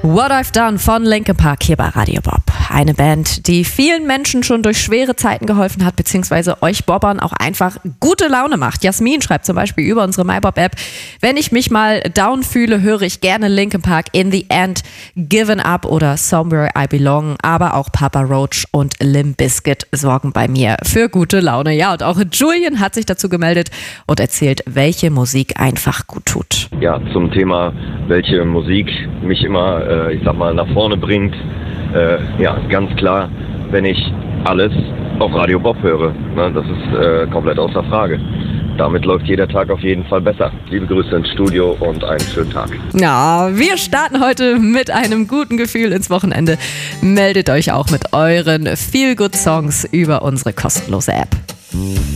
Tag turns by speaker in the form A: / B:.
A: What I've Done von Linkin Park hier bei Radio Bob. Eine Band, die vielen Menschen schon durch schwere Zeiten geholfen hat, beziehungsweise euch Bobbern auch einfach gute Laune macht. Jasmin schreibt zum Beispiel über unsere MyBob-App: Wenn ich mich mal down fühle, höre ich gerne Linkin Park, In the End, Given Up oder Somewhere I Belong. Aber auch Papa Roach und Limp Bizkit sorgen bei mir für gute Laune. Ja, und auch Julian hat sich dazu gemeldet und erzählt, welche Musik einfach gut tut.
B: Ja, zum Thema, welche Musik mich immer, nach vorne bringt. Ganz klar, wenn ich alles auf Radio Bob höre. Ne, das ist komplett außer Frage. Damit läuft jeder Tag auf jeden Fall besser. Liebe Grüße ins Studio und einen schönen Tag.
A: Ja, wir starten heute mit einem guten Gefühl ins Wochenende. Meldet euch auch mit euren Feel-Good-Songs über unsere kostenlose App.